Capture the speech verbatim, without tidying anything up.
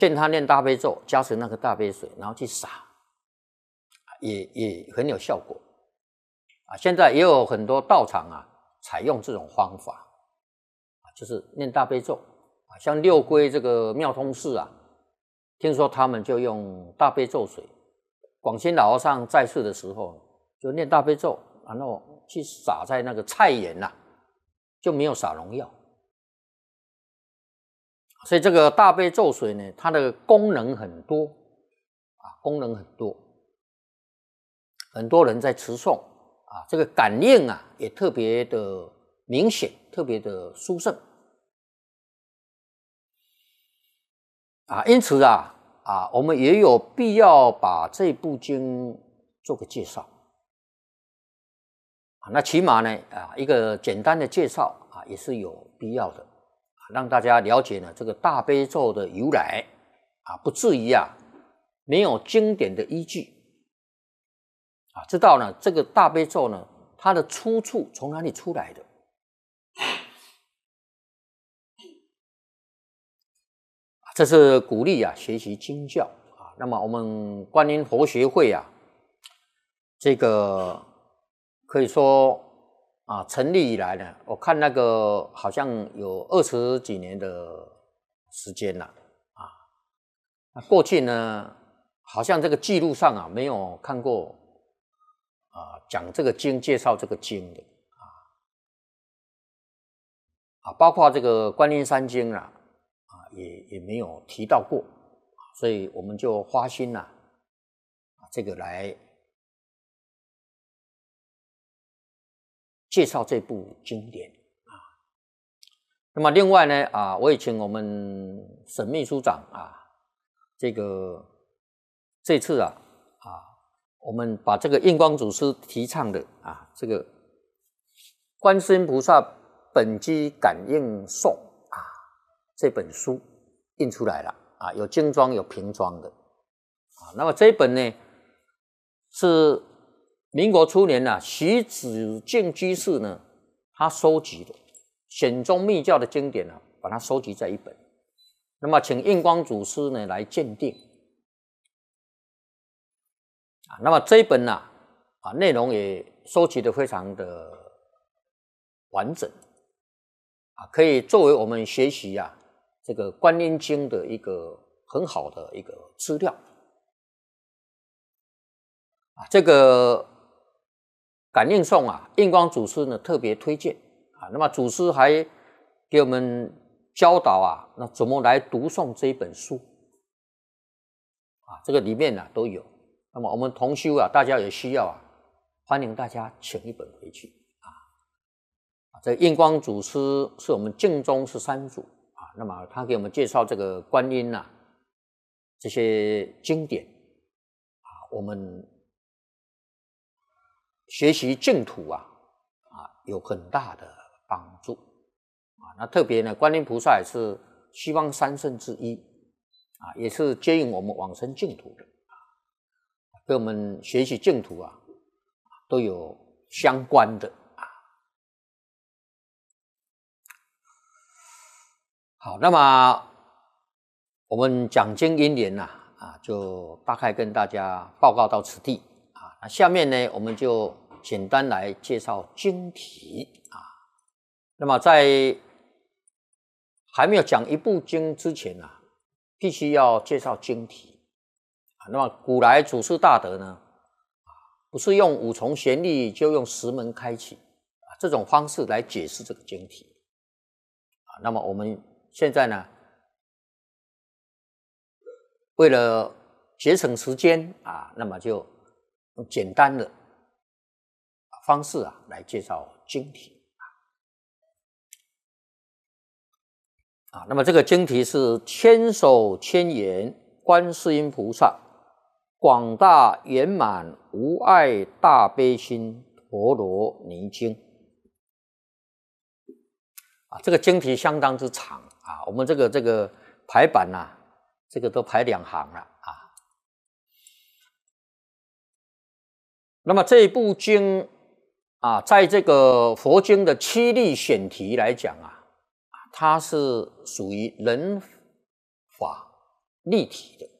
见他念大悲咒，加持那个大悲水，然后去洒，也也很有效果啊。现在也有很多道场啊，采用这种方法啊，就是念大悲咒啊，像六龟这个妙通寺啊，听说他们就用大悲咒水。广歆老和尚在世的时候，就念大悲咒，然后去洒在那个菜园呐、啊，就没有洒农药。所以这个大悲咒水呢，它的功能很多啊，功能很多，很多人在持诵啊，这个感应啊也特别的明显，特别的殊胜啊，因此啊。啊，我们也有必要把这部经做个介绍啊。那起码呢，啊，一个简单的介绍啊，也是有必要的，啊、让大家了解呢这个大悲咒的由来啊，不至于啊没有经典的依据啊，知道呢这个大悲咒呢它的出处从哪里出来的。这是鼓励啊学习经教啊。那么我们观音佛学会啊，这个可以说啊成立以来呢，我看那个好像有二十几年的时间了啊。那过去呢，好像这个记录上啊没有看过啊讲这个经、介绍这个经的啊啊，包括这个观音山经啊。啊，也也没有提到过，所以我们就花心呐、啊，这个来介绍这部经典啊。那么另外呢，啊，我也请我们沈秘书长啊，这个这次啊啊，我们把这个印光祖师提倡的啊，这个观世音菩萨本机感应颂。这本书印出来了啊，有精装有平装的啊。那么这一本呢，是民国初年啊，徐子敬居士呢，他收集的显宗密教的经典啊，把它收集在一本。那么请印光祖师呢来鉴定啊。那么这一本呢、啊，啊内容也收集的非常的完整啊，可以作为我们学习啊。这个观音经的一个很好的一个资料啊，这个感应颂啊，印光祖师呢特别推荐啊。那么祖师还给我们教导啊，那怎么来读诵这一本书啊？这个里面呢、啊、都有。那么我们同修啊，大家有需要啊，欢迎大家请一本回去啊。这印光祖师是我们净宗十三祖。那么他给我们介绍这个观音啊，这些经典啊，我们学习净土啊啊有很大的帮助啊。那特别呢，观音菩萨也是西方三圣之一啊，也是接引我们往生净土的啊，跟我们学习净土啊都有相关的。好，那么我们讲经因缘呐，啊，就大概跟大家报告到此地啊。那下面呢，我们就简单来介绍经题啊。那么在还没有讲一部经之前啊，必须要介绍经题啊。那么古来祖师大德呢，不是用五重旋律，就用十门开启啊这种方式来解释这个经题啊。那么我们现在呢，为了节省时间啊，那么就用简单的方式啊来介绍经题啊。那么这个经题是千手千眼观世音菩萨，广大圆满无碍大悲心陀罗尼经啊。这个经题相当之长啊，我们这个这个排版呐、啊，这个都排两行了啊。那么这一部经啊，在这个佛经的七律选题来讲啊，它是属于人法立体的